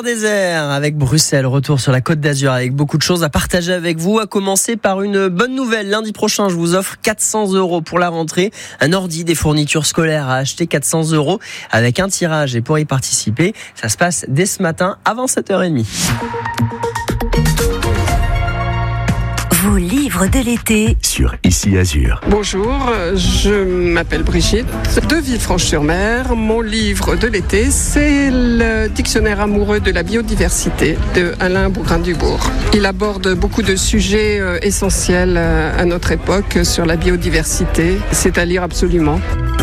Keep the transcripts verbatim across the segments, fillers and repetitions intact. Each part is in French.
désert avec Bruxelles, retour sur la Côte d'Azur avec beaucoup de choses à partager avec vous, à commencer par une bonne nouvelle. Lundi prochain, je vous offre quatre cents euros pour la rentrée, un ordi, des fournitures scolaires à acheter, quatre cents euros avec un tirage. Et pour y participer, ça se passe dès ce matin avant sept heures trente. Vos livres de l'été sur Ici Azur. Bonjour, je m'appelle Brigitte de Villefranche-sur-Mer. Mon livre de l'été, c'est le dictionnaire amoureux de la biodiversité de Alain Bougrain-Dubourg. Il aborde beaucoup de sujets essentiels à notre époque sur la biodiversité. C'est à lire absolument.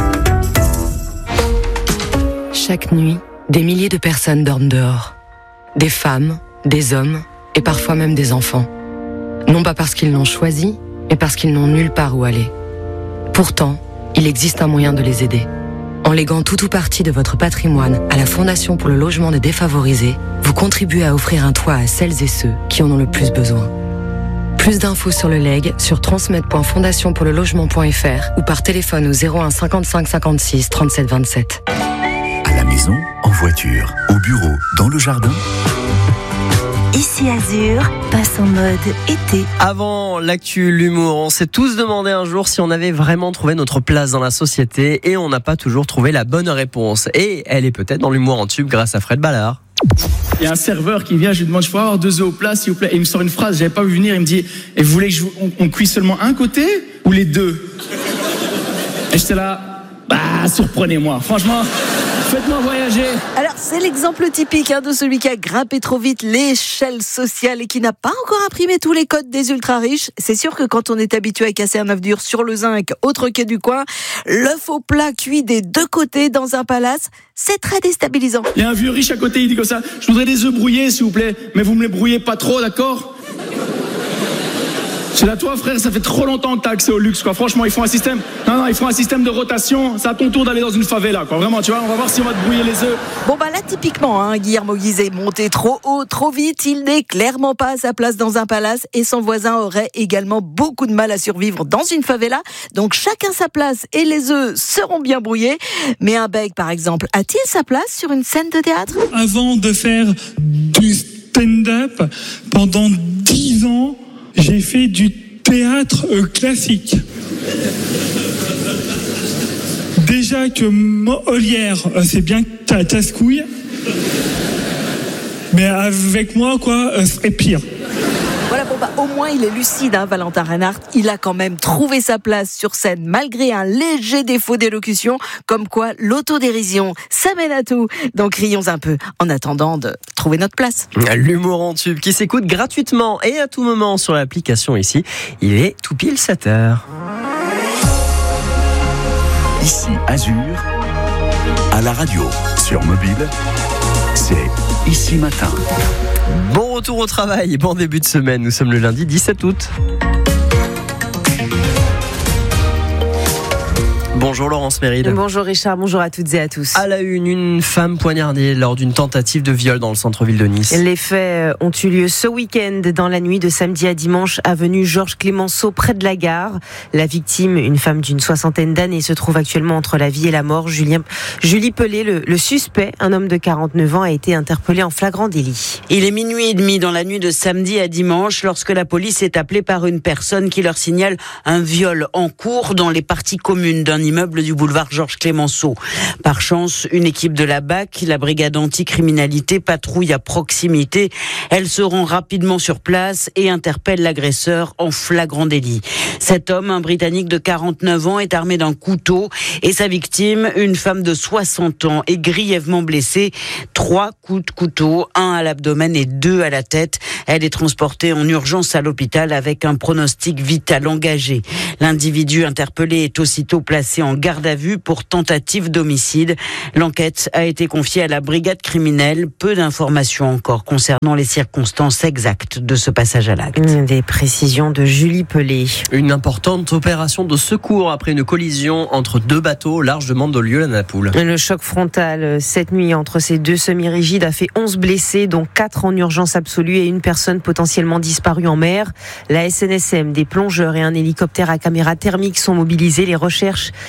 Chaque nuit, des milliers de personnes dorment dehors. Des femmes, des hommes et parfois même des enfants. Non pas parce qu'ils l'ont choisi, mais parce qu'ils n'ont nulle part où aller. Pourtant, il existe un moyen de les aider. En léguant tout ou partie de votre patrimoine à la Fondation pour le logement des défavorisés, vous contribuez à offrir un toit à celles et ceux qui en ont le plus besoin. Plus d'infos sur le legs sur transmettre point fondation pour le logement point f r ou par téléphone au zéro un cinquante-cinq cinquante-six trente-sept vingt-sept. À la maison, en voiture, au bureau, dans le jardin. Ici Azur passe en mode été. Avant l'actu, l'humour, on s'est tous demandé un jour si on avait vraiment trouvé notre place dans la société et on n'a pas toujours trouvé la bonne réponse. Et elle est peut-être dans l'humour en tube grâce à Fred Ballard. Il y a un serveur qui vient, je lui demande, je peux avoir deux œufs au plat s'il vous plaît. Et il me sort une phrase, j'avais pas vu venir, il me dit, et vous voulez que je, on, on cuise seulement un côté ou les deux? Et j'étais là, bah surprenez-moi, franchement. Faites-moi voyager. Alors, c'est l'exemple typique hein, de celui qui a grimpé trop vite l'échelle sociale et qui n'a pas encore imprimé tous les codes des ultra-riches. C'est sûr que quand on est habitué à casser un œuf dur sur le zinc, autre quai du coin, l'œuf au plat cuit des deux côtés dans un palace, c'est très déstabilisant. Il y a un vieux riche à côté, il dit comme ça, je voudrais des œufs brouillés s'il vous plaît, mais vous me les brouillez pas trop, d'accord? C'est là, toi, frère, ça fait trop longtemps que t'as accès au luxe, quoi. Franchement, ils font un système. Non, non, ils font un système de rotation. C'est à ton tour d'aller dans une favela, quoi. Vraiment, tu vois, on va voir si on va te brouiller les œufs. Bon, bah là, typiquement, hein, Guillermo Guizet est monté trop haut, trop vite. Il n'est clairement pas à sa place dans un palace et son voisin aurait également beaucoup de mal à survivre dans une favela. Donc, chacun sa place et les œufs seront bien brouillés. Mais un bec, par exemple, a-t-il sa place sur une scène de théâtre? Avant de faire du stand-up, pendant dix ans, j'ai fait du théâtre euh, classique. Déjà que Molière, euh, c'est bien ta casse-couille. Mais avec moi, quoi, euh, c'est pire. Voilà, bon bah au moins il est lucide, hein, Valentin Reinhardt. Il a quand même trouvé sa place sur scène malgré un léger défaut d'élocution, comme quoi l'autodérision, ça mène à tout. Donc rions un peu en attendant de trouver notre place. L'humour en tube qui s'écoute gratuitement et à tout moment sur l'application ici. Il est tout pile sept heures. Ici Azur, à la radio, sur mobile, c'est Ici Matin. Bon retour au travail, bon début de semaine. Nous sommes le lundi dix-sept août. Bonjour Laurence Méride. Bonjour Richard, bonjour à toutes et à tous. À la une, une femme poignardée lors d'une tentative de viol dans le centre-ville de Nice. Les faits ont eu lieu ce week-end dans la nuit de samedi à dimanche, avenue Georges Clémenceau, près de la gare. La victime, une femme d'une soixantaine d'années, se trouve actuellement entre la vie et la mort. Julien, Julie Pelé, le, le suspect, un homme de quarante-neuf ans, a été interpellé en flagrant délit. Il est minuit et demi dans la nuit de samedi à dimanche lorsque la police est appelée par une personne qui leur signale un viol en cours dans les parties communes d'un immeuble du boulevard Georges Clémenceau. Par chance, une équipe de la B A C, la brigade anticriminalité, patrouille à proximité. Elle se rend rapidement sur place et interpelle l'agresseur en flagrant délit. Cet homme, un Britannique de quarante-neuf ans, est armé d'un couteau et sa victime, une femme de soixante ans, est grièvement blessée. Trois coups de couteau, un à l'abdomen et deux à la tête. Elle est transportée en urgence à l'hôpital avec un pronostic vital engagé. L'individu interpellé est aussitôt placé en garde à vue pour tentative d'homicide. L'enquête a été confiée à la brigade criminelle. Peu d'informations encore concernant les circonstances exactes de ce passage à l'acte. Des précisions de Julie Pelé. Une importante opération de secours après une collision entre deux bateaux au large de Mandelieu-la-Napoule. Le choc frontal cette nuit entre ces deux semi-rigides a fait onze blessés, dont quatre en urgence absolue et une personne potentiellement disparue en mer. La S N S M, des plongeurs et un hélicoptère à caméra thermique sont mobilisés. Les recherches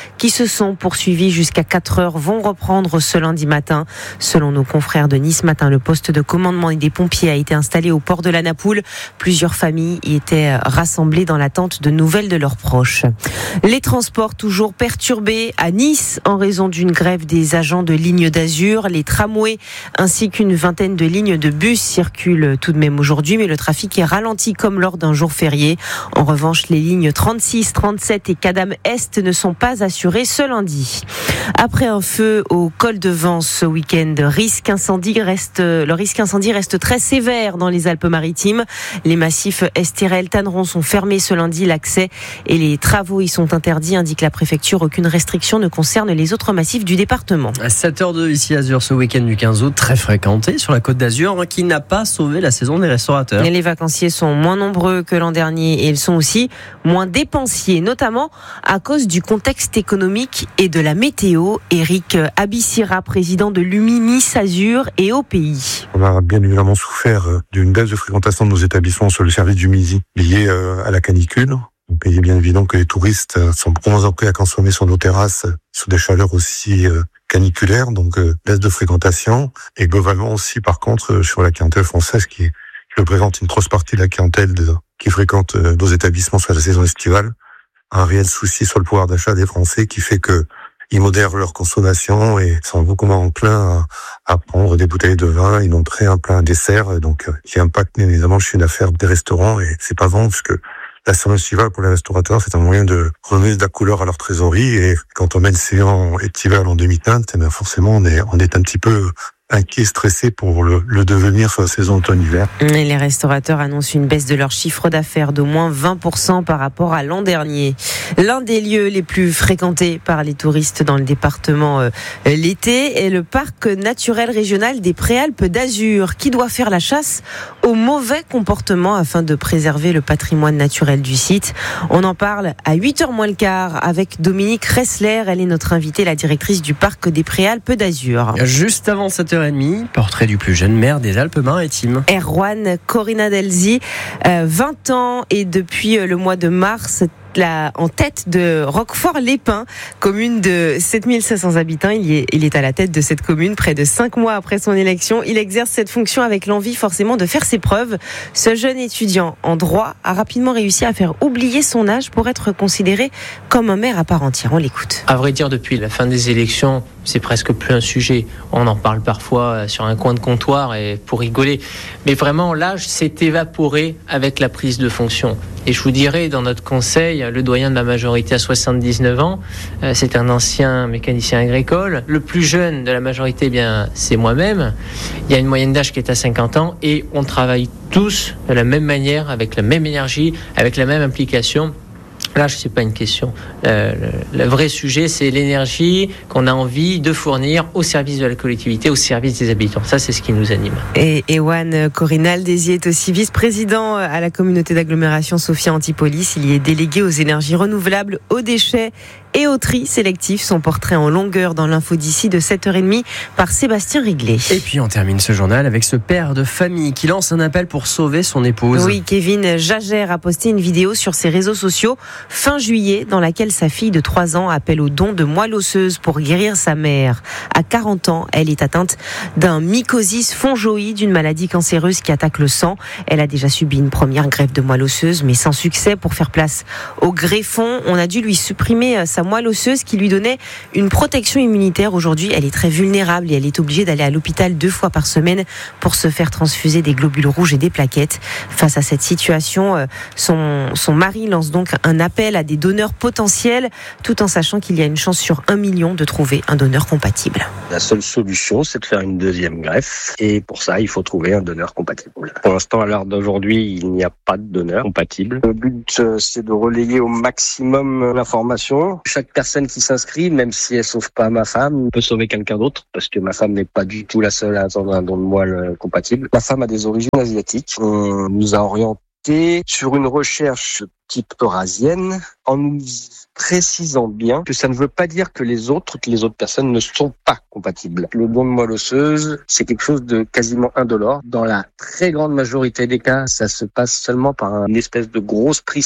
qui se sont poursuivis jusqu'à quatre heures vont reprendre ce lundi matin. Selon nos confrères de Nice Matin, le poste de commandement des pompiers a été installé au port de la Napoule. Plusieurs familles y étaient rassemblées dans l'attente de nouvelles de leurs proches. Les transports toujours perturbés à Nice en raison d'une grève des agents de Ligne d'Azur. Les tramways ainsi qu'une vingtaine de lignes de bus circulent tout de même aujourd'hui, mais le trafic est ralenti comme lors d'un jour férié. En revanche, les lignes trente-six, trente-sept et Cadam-Est ne sont pas assurées ce lundi. Après un feu au col de Vence ce week-end, risque incendie reste, le risque incendie reste très sévère dans les Alpes-Maritimes. Les massifs Estérel-Tanneron sont fermés ce lundi. L'accès et les travaux y sont interdits, indique la préfecture. Aucune restriction ne concerne les autres massifs du département. À sept heures deux ici Azur ce week-end du quinze août, très fréquenté sur la Côte d'Azur, hein, qui n'a pas sauvé la saison des restaurateurs. Et les vacanciers sont moins nombreux que l'an dernier et ils sont aussi moins dépensiers, notamment à cause du contexte économique et de la météo. Éric Abissira, président de l'U M I Nice Azur et au pays. On a bien évidemment souffert d'une baisse de fréquentation de nos établissements sur le service du midi lié à la canicule. Il est bien évident que les touristes sont beaucoup moins enclins à consommer sur nos terrasses sous des chaleurs aussi caniculaires, donc baisse de fréquentation. Et globalement aussi, par contre, sur la clientèle française qui, qui représente une grosse partie de la clientèle de, qui fréquente nos établissements sur la saison estivale, un réel souci sur le pouvoir d'achat des Français qui fait que ils modèrent leur consommation et sont beaucoup moins enclins à, à prendre des bouteilles de vin, une entrée, un plat, un dessert, donc qui impacte évidemment le chiffre d'affaires des restaurants. Et c'est pas bon parce que la saison estivale pour les restaurateurs, c'est un moyen de redonner de la couleur à leur trésorerie. Et quand on met une saison estivale en demi-teinte, eh bien forcément on est on est un petit peu inquiet, stressé pour le, le devenir sur la saison automne-hiver. Et les restaurateurs annoncent une baisse de leur chiffre d'affaires d'au moins vingt pour cent par rapport à l'an dernier. L'un des lieux les plus fréquentés par les touristes dans le département euh, l'été est le parc naturel régional des Préalpes d'Azur, qui doit faire la chasse au mauvais comportement afin de préserver le patrimoine naturel du site. On en parle à huit heures moins le quart avec Dominique Ressler. Elle est notre invitée, la directrice du parc des Préalpes d'Azur. Juste avant sept heures trente, portrait du plus jeune maire des Alpes-Maritimes. Erwan Corina-Delzi, euh, vingt ans et depuis le mois de mars, La, en tête de Roquefort-les-Pins, commune de sept mille cinq cents habitants. Il, y est, il est à la tête de cette commune près de cinq mois après son élection. Il exerce cette fonction avec l'envie forcément de faire ses preuves. Ce jeune étudiant en droit a rapidement réussi à faire oublier son âge pour être considéré comme un maire à part entière. On l'écoute. À vrai dire, depuis la fin des élections, c'est presque plus un sujet. On en parle parfois sur un coin de comptoir et pour rigoler. Mais vraiment, l'âge s'est évaporé avec la prise de fonction. Et je vous dirais, dans notre conseil, le doyen de la majorité a soixante-dix-neuf ans. Euh, c'est un ancien mécanicien agricole. Le plus jeune de la majorité, eh bien, c'est moi-même. Il y a une moyenne d'âge qui est à cinquante ans et on travaille tous de la même manière, avec la même énergie, avec la même implication. L'âge, c'est pas une question. Euh, le, le vrai sujet, c'est l'énergie qu'on a envie de fournir au service de la collectivité, au service des habitants. Ça, c'est ce qui nous anime. Et Erwan Corina-Delzi est aussi vice-président à la communauté d'agglomération Sophia Antipolis. Il y est délégué aux énergies renouvelables, aux déchets et au tri sélectif. Son portrait en longueur dans l'info d'ici de sept heures trente par Sébastien Riglet. Et puis on termine ce journal avec ce père de famille qui lance un appel pour sauver son épouse. Oui, Kevin Jagère a posté une vidéo sur ses réseaux sociaux fin juillet dans laquelle sa fille de trois ans appelle au don de moelle osseuse pour guérir sa mère. À quarante ans, elle est atteinte d'un mycosis fongoïde, une maladie cancéreuse qui attaque le sang. Elle a déjà subi une première greffe de moelle osseuse mais sans succès. Pour faire place au greffon, on a dû lui supprimer sa moelle osseuse qui lui donnait une protection immunitaire. Aujourd'hui, elle est très vulnérable et elle est obligée d'aller à l'hôpital deux fois par semaine pour se faire transfuser des globules rouges et des plaquettes. Face à cette situation, son, son mari lance donc un appel à des donneurs potentiels, tout en sachant qu'il y a une chance sur un million de trouver un donneur compatible. La seule solution, c'est de faire une deuxième greffe. Et pour ça, il faut trouver un donneur compatible. Pour l'instant, à l'heure d'aujourd'hui, il n'y a pas de donneur compatible. Le but, c'est de relayer au maximum l'information. Chaque personne qui s'inscrit, même si elle sauve pas ma femme, peut sauver quelqu'un d'autre, parce que ma femme n'est pas du tout la seule à attendre un don de moelle compatible. Ma femme a des origines asiatiques. On nous a orientés sur une recherche type eurasienne, en nous précisant bien que ça ne veut pas dire que les autres, que les autres personnes ne sont pas compatibles. Le don de moelle osseuse, c'est quelque chose de quasiment indolore. Dans la très grande majorité des cas, ça se passe seulement par une espèce de grosse prise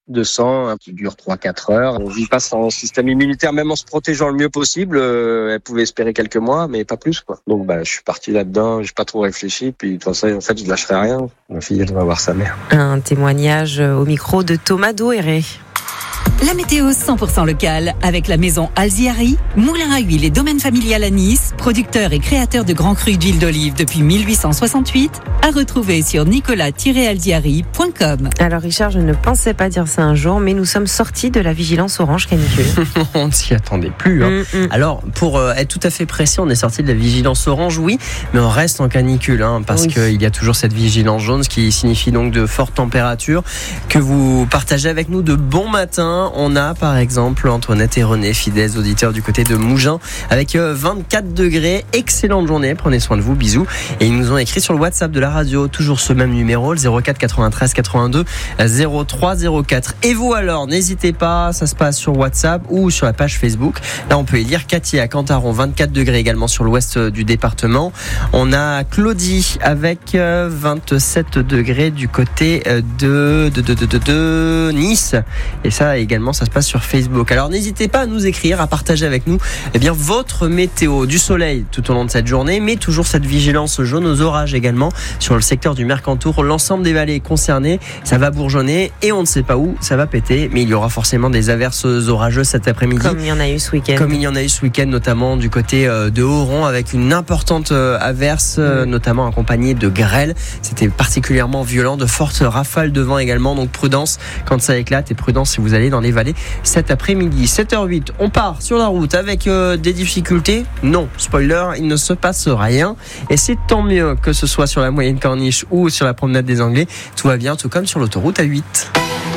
de sang qui dure trois à quatre heures. On vit pas sans système immunitaire, même en se protégeant le mieux possible. Euh, elle pouvait espérer quelques mois, mais pas plus, quoi. Donc, bah, je suis parti là-dedans, j'ai pas trop réfléchi, puis de toute façon, en fait, je lâcherai rien. Ma fille, elle va voir sa mère. Un témoignage au micro de Thomas Douéré. La météo cent pour cent locale avec la maison Alziari, moulin à huile et domaine familial à Nice, producteur et créateur de grands crus d'huile d'olive depuis mille huit cent soixante-huit, à retrouver sur nicolas tiret alziari point com. Alors Richard, je ne pensais pas dire ça un jour, mais nous sommes sortis de la vigilance orange canicule. On ne s'y attendait plus. Hein. Mm, mm. Alors, pour euh, être tout à fait précis, on est sorti de la vigilance orange, oui, mais on reste en canicule, hein, parce oui. qu'il y a toujours cette vigilance jaune, ce qui signifie donc de fortes températures, que vous partagez avec nous de bons matins. On a par exemple Antoinette et René, fidèles auditeurs du côté de Mougins, avec vingt-quatre degrés. Excellente journée, prenez soin de vous, bisous. Et ils nous ont écrit sur le WhatsApp de la radio, toujours ce même numéro, le zéro quatre quatre-vingt-treize quatre-vingt-deux zéro trois zéro quatre. Et vous alors, n'hésitez pas, ça se passe sur WhatsApp ou sur la page Facebook. Là on peut y lire Cathy à Cantaron, vingt-quatre degrés également sur l'ouest du département. On a Claudie avec vingt-sept degrés du côté de, de, de, de, de, de Nice. Et ça également, ça se passe sur Facebook. Alors n'hésitez pas à nous écrire, à partager avec nous eh bien, votre météo, du soleil tout au long de cette journée, mais toujours cette vigilance jaune aux orages également sur le secteur du Mercantour. L'ensemble des vallées concernées, ça va bourgeonner et on ne sait pas où ça va péter, mais il y aura forcément des averses orageuses cet après-midi. Comme il y en a eu ce week-end. Comme il y en a eu ce week-end, notamment du côté de Oran, avec une importante averse, mmh. notamment accompagnée de grêle. C'était particulièrement violent, de fortes rafales de vent également, donc prudence quand ça éclate et prudence si vous allez dans les vallées cet après-midi. sept heures huit, on part sur la route avec euh, des difficultés. Non, spoiler, il ne se passe rien. Et c'est tant mieux que ce soit sur la moyenne corniche ou sur la promenade des Anglais. Tout va bien, tout comme sur l'autoroute A huit.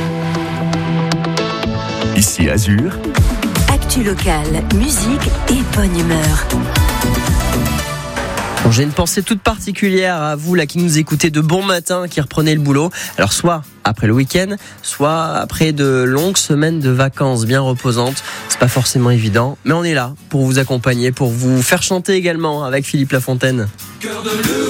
Ici Azur. Actu locale, musique et bonne humeur. Bon, j'ai une pensée toute particulière à vous là qui nous écoutez de bon matin, qui reprenez le boulot. Alors soit après le week-end, soit après de longues semaines de vacances bien reposantes. C'est pas forcément évident, mais on est là pour vous accompagner, pour vous faire chanter également avec Philippe Lafontaine. Cœur de